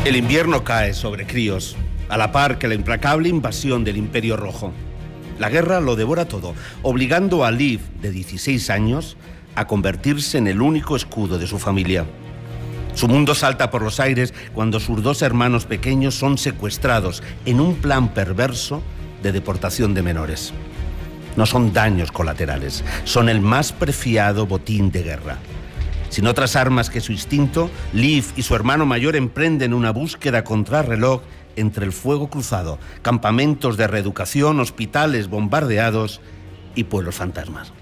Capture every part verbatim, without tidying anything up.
El invierno cae sobre críos, a la par que la implacable invasión del Imperio Rojo. La guerra lo devora todo, obligando a Liv, de dieciséis años, a convertirse en el único escudo de su familia. Su mundo salta por los aires cuando sus dos hermanos pequeños son secuestrados en un plan perverso de deportación de menores. No son daños colaterales, son el más preciado botín de guerra. Sin otras armas que su instinto, Liv y su hermano mayor emprenden una búsqueda contrarreloj entre el fuego cruzado, campamentos de reeducación, hospitales bombardeados y pueblos fantasmas.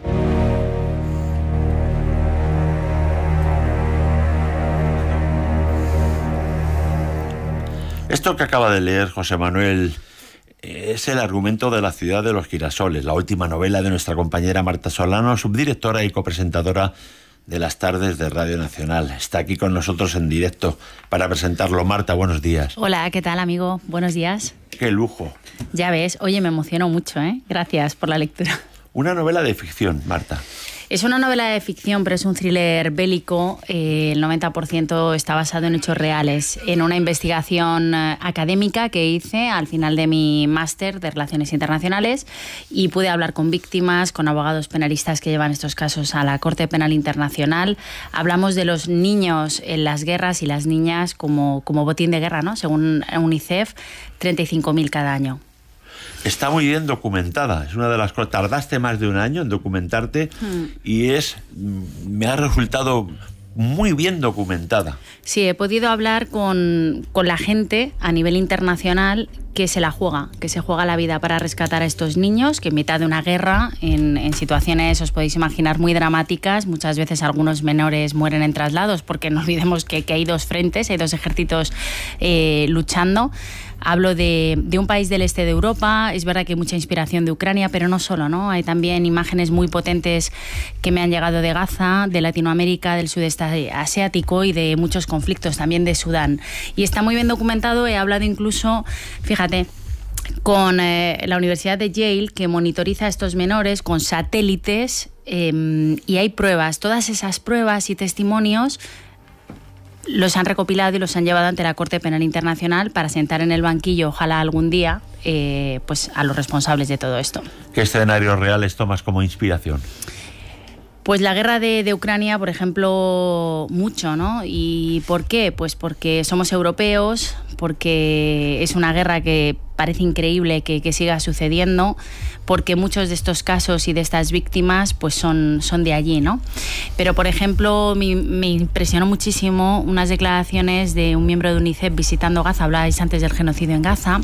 Esto que acaba de leer José Manuel es el argumento de La ciudad de los girasoles, la última novela de nuestra compañera Marta Solano, subdirectora y copresentadora de las tardes de Radio Nacional. Está aquí con nosotros en directo para presentarlo. Marta, buenos días. Hola, ¿qué tal, amigo? Buenos días. Qué lujo. Ya ves, oye, me emociono mucho, ¿eh? Gracias por la lectura. Una novela de ficción, Marta. Es una novela de ficción, pero es un thriller bélico. Eh, el noventa por ciento está basado en hechos reales, en una investigación eh, académica que hice al final de mi máster de Relaciones Internacionales, y pude hablar con víctimas, con abogados penalistas que llevan estos casos a la Corte Penal Internacional. Hablamos de los niños en las guerras y las niñas como, como botín de guerra, ¿no? Según UNICEF, treinta y cinco mil cada año. Está muy bien documentada, es una de las cosas. Tardaste más de un año en documentarte hmm. y es me ha resultado muy bien documentada. Sí, he podido hablar con, con la gente a nivel internacional que se la juega, que se juega la vida para rescatar a estos niños, que en mitad de una guerra, en, en situaciones, os podéis imaginar, muy dramáticas, muchas veces algunos menores mueren en traslados, porque no olvidemos que, que hay dos frentes, hay dos ejércitos eh, luchando. Hablo de, de un país del este de Europa. Es verdad que hay mucha inspiración de Ucrania, pero no solo, ¿no? Hay también imágenes muy potentes que me han llegado de Gaza, de Latinoamérica, del sudeste asiático y de muchos conflictos, también de Sudán. Y está muy bien documentado. He hablado incluso, fíjate, con eh, la Universidad de Yale, que monitoriza a estos menores con satélites, eh, y hay pruebas. Todas esas pruebas y testimonios los han recopilado y los han llevado ante la Corte Penal Internacional para sentar en el banquillo, ojalá algún día, eh, pues a los responsables de todo esto. ¿Qué escenarios reales tomas como inspiración? Pues la guerra de, de Ucrania, por ejemplo, mucho, ¿no? ¿Y por qué? Pues porque somos europeos, porque es una guerra que parece increíble que, que siga sucediendo, porque muchos de estos casos y de estas víctimas pues son, son de allí, ¿no? Pero, por ejemplo, me, me impresionó muchísimo unas declaraciones de un miembro de UNICEF visitando Gaza. Hablabais antes del genocidio en Gaza.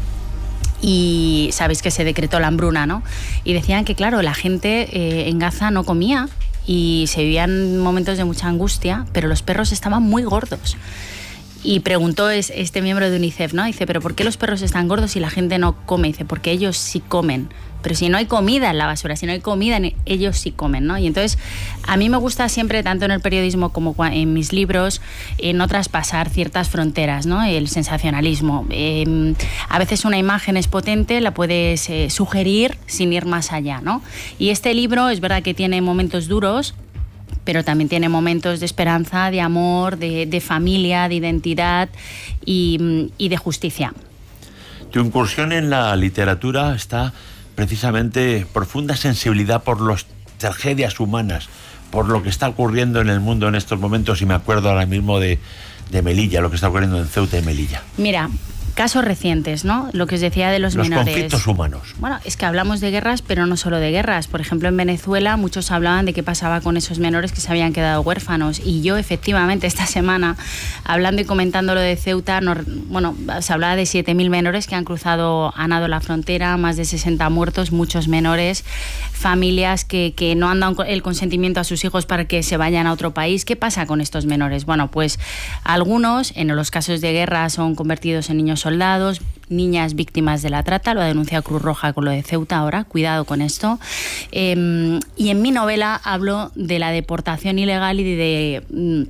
Y sabéis que se decretó la hambruna, ¿no? Y decían que, claro, la gente eh, en Gaza no comía y se vivían momentos de mucha angustia, pero los perros estaban muy gordos. Y preguntó es, este miembro de UNICEF, ¿no? Dice, ¿pero por qué los perros están gordos y la gente no come? Dice, porque ellos sí comen. Pero si no hay comida en la basura, si no hay comida, ellos sí comen, ¿no? Y entonces, a mí me gusta siempre, tanto en el periodismo como en mis libros, eh, no traspasar ciertas fronteras, ¿no? El sensacionalismo. Eh, a veces una imagen es potente, la puedes eh, sugerir sin ir más allá, ¿no? Y este libro es verdad que tiene momentos duros, pero también tiene momentos de esperanza, de amor, de, de familia, de identidad y, y de justicia. Tu incursión en la literatura está precisamente profunda sensibilidad por las tragedias humanas, por lo que está ocurriendo en el mundo en estos momentos, y me acuerdo ahora mismo de, de Melilla, lo que está ocurriendo en Ceuta y Melilla. Mira, casos recientes, ¿no? Lo que os decía de los, los menores. Los conflictos humanos. Bueno, es que hablamos de guerras, pero no solo de guerras. Por ejemplo, en Venezuela muchos hablaban de qué pasaba con esos menores que se habían quedado huérfanos. Y yo, efectivamente, esta semana, hablando y comentando lo de Ceuta, no, bueno, se hablaba de siete mil menores que han cruzado, han nado la frontera, más de sesenta muertos, muchos menores, familias que, que no han dado el consentimiento a sus hijos para que se vayan a otro país. ¿Qué pasa con estos menores? Bueno, pues algunos, en los casos de guerra, son convertidos en niños soldados, niñas víctimas de la trata, lo ha denunciado Cruz Roja con lo de Ceuta ahora, cuidado con esto. Eh, y en mi novela hablo de la deportación ilegal y de, de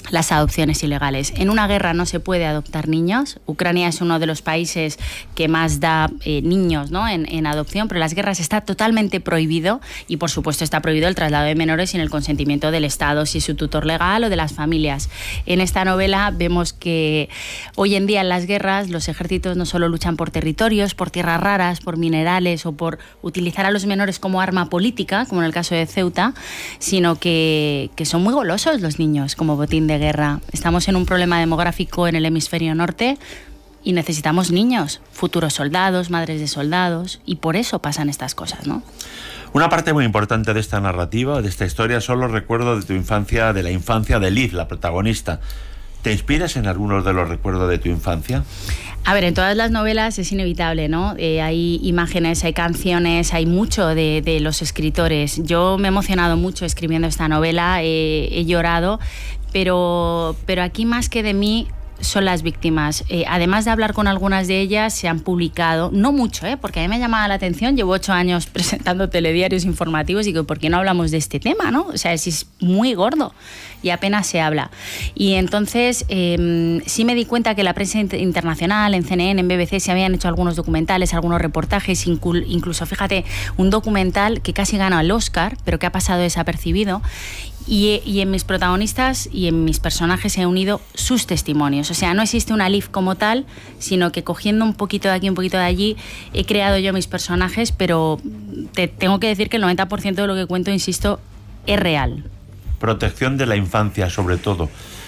las adopciones ilegales. En una guerra no se puede adoptar niños. Ucrania es uno de los países que más da eh, niños, ¿no? en, en adopción, pero en las guerras está totalmente prohibido y, por supuesto, está prohibido el traslado de menores sin el consentimiento del Estado, si es su tutor legal o de las familias. En esta novela vemos que hoy en día en las guerras los ejércitos no solo luchan por territorios, por tierras raras, por minerales o por utilizar a los menores como arma política, como en el caso de Ceuta, sino que, que son muy golosos los niños como botín de guerra. Estamos en un problema demográfico en el hemisferio norte y necesitamos niños, futuros soldados, madres de soldados, y por eso pasan estas cosas, ¿no? Una parte muy importante de esta narrativa, de esta historia, son los recuerdos de tu infancia, de la infancia de Liv, la protagonista. ¿Te inspiras en algunos de los recuerdos de tu infancia? A ver, en todas las novelas es inevitable, ¿no? Eh, hay imágenes, hay canciones, hay mucho de, de los escritores. Yo me he emocionado mucho escribiendo esta novela, eh, he llorado, pero, pero aquí más que de mí son las víctimas. Eh, además de hablar con algunas de ellas, se han publicado, no mucho, ¿eh? Porque a mí me ha llamado la atención, llevo ocho años presentando telediarios informativos y digo, ¿por qué no hablamos de este tema, no? O sea, es, es muy gordo y apenas se habla. Y entonces eh, sí me di cuenta que la prensa internacional, en C N N, en B B C, se habían hecho algunos documentales, algunos reportajes, incluso, fíjate, un documental que casi gana el Oscar, pero que ha pasado desapercibido. Y, y en mis protagonistas y en mis personajes he unido sus testimonios. O sea, no existe una Liv como tal, sino que cogiendo un poquito de aquí, un poquito de allí, he creado yo mis personajes, pero te tengo que decir que el noventa por ciento de lo que cuento, insisto, es real. Protección de la infancia, sobre todo.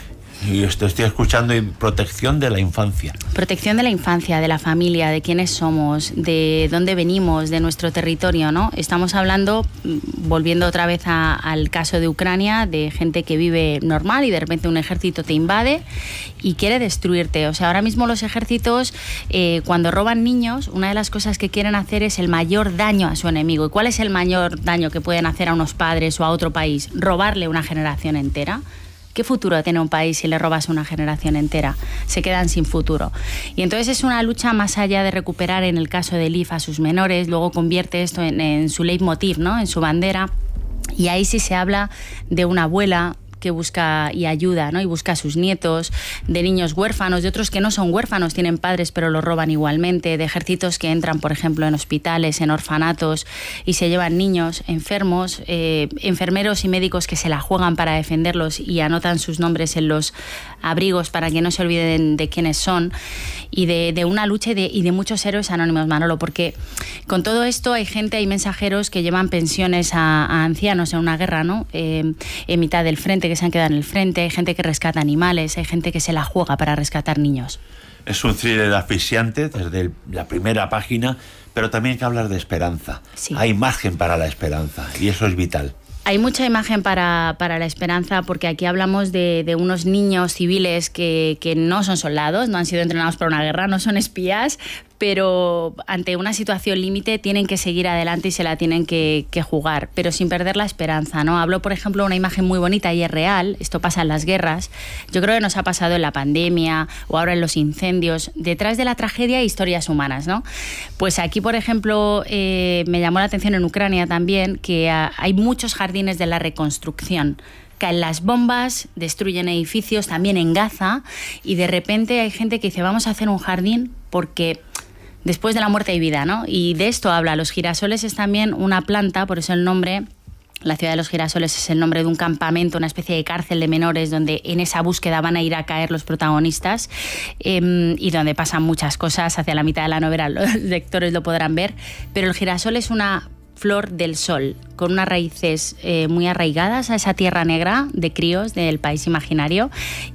Y esto estoy escuchando, protección de la infancia. Protección de la infancia, de la familia, de quiénes somos, de dónde venimos, de nuestro territorio, ¿no? Estamos hablando, volviendo otra vez a, al caso de Ucrania, de gente que vive normal y de repente un ejército te invade y quiere destruirte. O sea, ahora mismo los ejércitos, eh, cuando roban niños, una de las cosas que quieren hacer es el mayor daño a su enemigo. ¿Y cuál es el mayor daño que pueden hacer a unos padres o a otro país? Robarle una generación entera. ¿Qué futuro tiene un país si le robas una generación entera? Se quedan sin futuro. Y entonces es una lucha más allá de recuperar, en el caso de Liv, a sus menores, luego convierte esto en, en su leitmotiv, ¿no? En su bandera. Y ahí sí se habla de una abuela que busca y ayuda, ¿no? Y busca a sus nietos, de niños huérfanos, de otros que no son huérfanos, tienen padres pero los roban igualmente, de ejércitos que entran, por ejemplo, en hospitales, en orfanatos y se llevan niños enfermos, eh, enfermeros y médicos que se la juegan para defenderlos y anotan sus nombres en los abrigos para que no se olviden de quiénes son, y de, de una lucha y de, y de muchos héroes anónimos, Manolo, porque con todo esto hay gente, hay mensajeros que llevan pensiones a, a ancianos en una guerra, ¿no? Eh, en mitad del frente, que se han quedado en el frente, hay gente que rescata animales, hay gente que se la juega para rescatar niños. Es un thriller asfixiante desde la primera página, pero también hay que hablar de esperanza. Sí. Hay margen para la esperanza y eso es vital. Hay mucha imagen para, para la esperanza, porque aquí hablamos de, de unos niños civiles que, que no son soldados, no han sido entrenados para una guerra, no son espías, pero ante una situación límite tienen que seguir adelante y se la tienen que, que jugar, pero sin perder la esperanza, ¿no? Hablo, por ejemplo, de una imagen muy bonita y es real, esto pasa en las guerras, yo creo que nos ha pasado en la pandemia o ahora en los incendios, detrás de la tragedia hay historias humanas, ¿no? Pues aquí, por ejemplo, eh, me llamó la atención en Ucrania también que uh, hay muchos jardines de la reconstrucción. Caen las bombas, destruyen edificios, también en Gaza, y de repente hay gente que dice, vamos a hacer un jardín porque después de la muerte hay vida, ¿no? Y de esto habla. Los girasoles es también una planta, por eso el nombre, la ciudad de los girasoles es el nombre de un campamento, una especie de cárcel de menores donde en esa búsqueda van a ir a caer los protagonistas, eh, y donde pasan muchas cosas. Hacia la mitad de la novela los lectores lo podrán ver, pero el girasol es una flor del sol, con unas raíces eh, muy arraigadas a esa tierra negra de críos del país imaginario,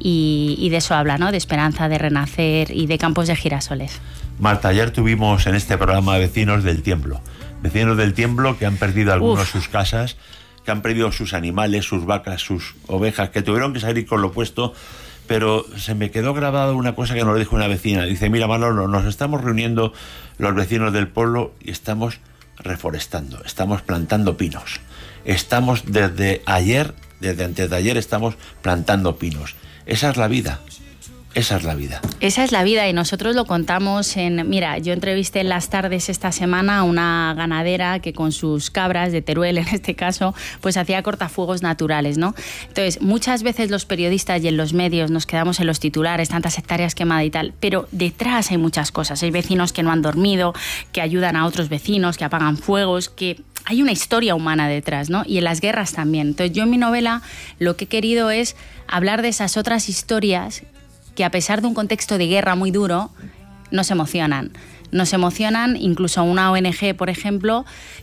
y, y de eso habla, ¿no? De esperanza, de renacer y de campos de girasoles. Marta, ayer tuvimos en este programa vecinos del Tiemblo, vecinos del Tiemblo que han perdido algunos Uf. sus casas, que han perdido sus animales, sus vacas, sus ovejas, que tuvieron que salir con lo puesto, pero se me quedó grabado una cosa que nos dijo una vecina. Dice, mira, Manolo, nos estamos reuniendo los vecinos del pueblo y estamos reforestando, estamos plantando pinos. Estamos desde ayer, desde antes de ayer estamos plantando pinos. Esa es la vida. Esa es la vida. Esa es la vida y nosotros lo contamos en... Mira, yo entrevisté en Las Tardes esta semana a una ganadera que con sus cabras, de Teruel en este caso, pues hacía cortafuegos naturales, ¿no? Entonces, muchas veces los periodistas y en los medios nos quedamos en los titulares, tantas hectáreas quemadas y tal, pero detrás hay muchas cosas. Hay vecinos que no han dormido, que ayudan a otros vecinos, que apagan fuegos, que... Hay una historia humana detrás, ¿no? Y en las guerras también. Entonces, yo en mi novela lo que he querido es hablar de esas otras historias que a pesar de un contexto de guerra muy duro, nos emocionan. Nos emocionan incluso una O N G, por ejemplo,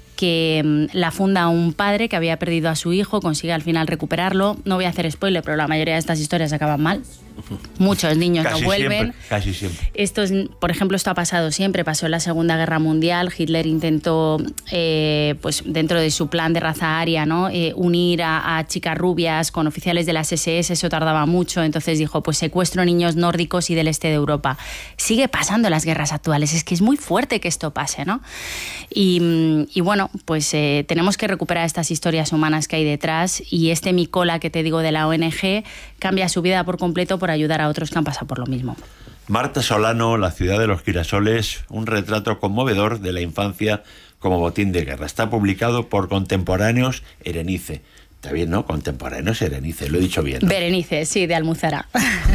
que la funda un padre que había perdido a su hijo, consigue al final recuperarlo. No voy a hacer spoiler, pero la mayoría de estas historias acaban mal. Muchos niños casi no vuelven. Siempre, casi siempre. Esto es, por ejemplo, esto ha pasado siempre. Pasó en la Segunda Guerra Mundial. Hitler intentó, eh, pues dentro de su plan de raza aria, ¿no? Eh, unir a, a chicas rubias con oficiales de las S S. Eso tardaba mucho. Entonces dijo, pues secuestro niños nórdicos y del este de Europa. Sigue pasando en las guerras actuales. Es que es muy fuerte que esto pase, ¿no? Y, y bueno, pues eh, tenemos que recuperar estas historias humanas que hay detrás. Y este Micola que te digo de la O N G cambia su vida por completo por ayudar a otros que han pasado por lo mismo. Marta Solano, La ciudad de los girasoles, un retrato conmovedor de la infancia como botín de guerra. Está publicado por Contemporáneos Erenice. Está bien, ¿no? Contemporáneos Erenice, lo he dicho bien, ¿no? Berenice, sí, de Almuzara.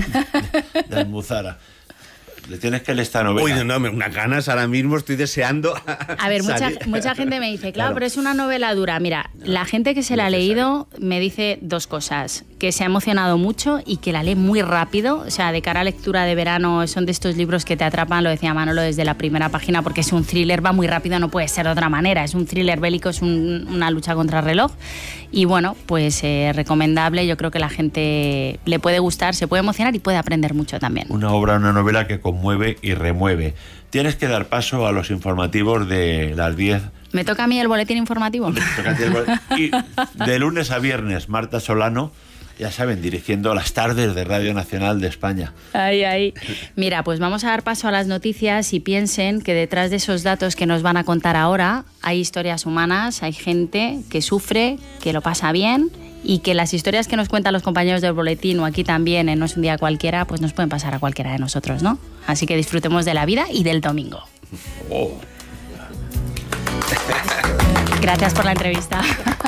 De Almuzara. Le tienes que leer esta novela. Uy, no, no, unas ganas ahora mismo, estoy deseando. A ver, mucha, mucha gente me dice, claro, claro, pero es una novela dura. Mira, no, la gente que se la ha leído me dice dos cosas: que se ha emocionado mucho y que la lee muy rápido. O sea, de cara a lectura de verano, son de estos libros que te atrapan, lo decía Manolo desde la primera página, porque es un thriller, va muy rápido, no puede ser de otra manera. Es un thriller bélico, es un, una lucha contra el reloj. Y bueno, pues eh, recomendable. Yo creo que la gente le puede gustar, se puede emocionar y puede aprender mucho también. Una obra, una novela que conmueve y remueve. Tienes que dar paso a los informativos de las diez. ¿Me toca a mí el boletín informativo? Me toca a ti el boletín. Y de lunes a viernes, Marta Solano, ya saben, dirigiendo Las Tardes de Radio Nacional de España. Ahí, ahí. Mira, pues vamos a dar paso a las noticias y piensen que detrás de esos datos que nos van a contar ahora hay historias humanas, hay gente que sufre, que lo pasa bien y que las historias que nos cuentan los compañeros del boletín o aquí también en No es un día cualquiera, pues nos pueden pasar a cualquiera de nosotros, ¿no? Así que disfrutemos de la vida y del domingo. Oh. Gracias por la entrevista.